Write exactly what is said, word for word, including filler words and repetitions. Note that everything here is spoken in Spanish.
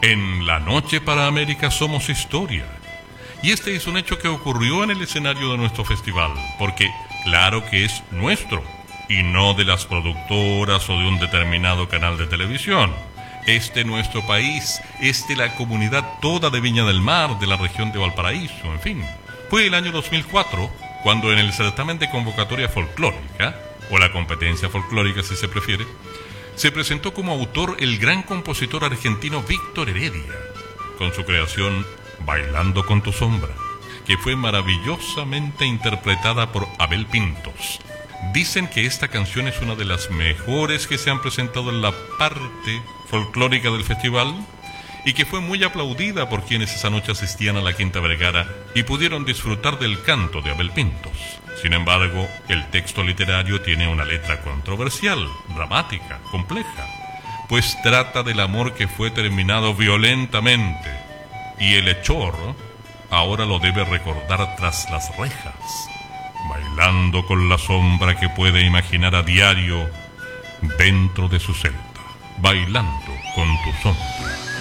En La Noche para América somos historia. Y este es un hecho que ocurrió en el escenario de nuestro festival, porque claro que es nuestro, y no de las productoras o de un determinado canal de televisión. Este nuestro país, este la comunidad toda de Viña del Mar, de la región de Valparaíso, en fin. Fue el año dos mil cuatro cuando en el certamen de convocatoria folclórica, o la competencia folclórica si se prefiere, se presentó como autor el gran compositor argentino Víctor Heredia, con su creación Bailando con tu sombra, que fue maravillosamente interpretada por Abel Pintos. Dicen que esta canción es una de las mejores que se han presentado en la parte folclórica del festival y que fue muy aplaudida por quienes esa noche asistían a la Quinta Vergara y pudieron disfrutar del canto de Abel Pintos. Sin embargo, el texto literario tiene una letra controversial, dramática, compleja, pues trata del amor que fue terminado violentamente y el hechor ahora lo debe recordar tras las rejas, bailando con la sombra que puede imaginar a diario dentro de su celda, bailando con tu sombra.